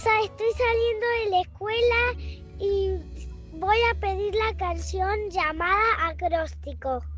Rosa, estoy saliendo de la escuela y voy a pedir la canción llamada Acróstico.